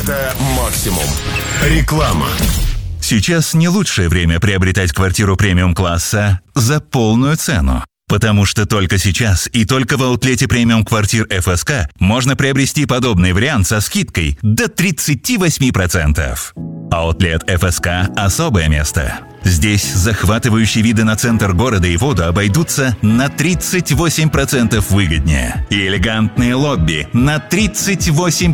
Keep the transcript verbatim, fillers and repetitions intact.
Это максимум. Реклама. Сейчас не лучшее время приобретать квартиру премиум-класса за полную цену. Потому что только сейчас и только в аутлете премиум квартир эф эс ка можно приобрести подобный вариант со скидкой до тридцать восемь процентов. Аутлет эф эс ка – особое место. Здесь захватывающие виды на центр города и воду обойдутся на тридцать восемь процентов выгоднее. И элегантные лобби на тридцать восемь